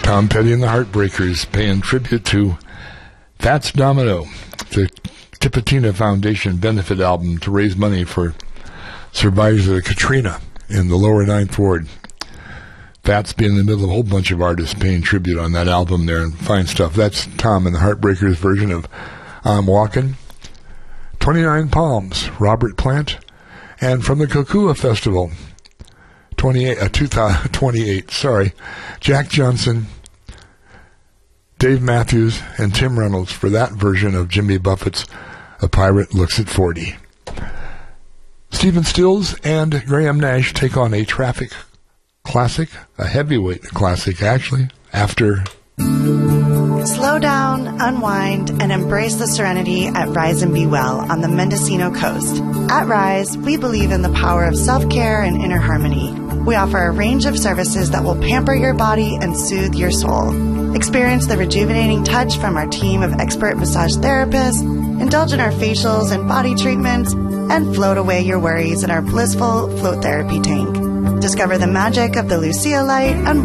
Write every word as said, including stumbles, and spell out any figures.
Tom Petty and the Heartbreakers paying tribute to Fats Domino, the Tipitina Foundation benefit album to raise money for survivors of the Katrina in the lower Ninth Ward. Fats being in the middle of a whole bunch of artists paying tribute on that album there, and fine stuff. That's Tom and the Heartbreakers version of I'm Walkin'. twenty-nine Palms, Robert Plant. And from the Kokua Festival, twenty-eight, uh, two thousand twenty-eight, sorry, Jack Johnson, Dave Matthews, and Tim Reynolds for that version of Jimmy Buffett's A Pirate Looks at forty. Stephen Stills and Graham Nash take on a traffic classic, a heavyweight classic, actually, after... Slow down, unwind, and embrace the serenity at Rise and Be Well on the Mendocino coast. At Rise, we believe in the power of self-care and inner harmony. We offer a range of services that will pamper your body and soothe your soul. Experience the rejuvenating touch from our team of expert massage therapists, indulge in our facials and body treatments, and float away your worries in our blissful float therapy tank. Discover the magic of the Lucia Light and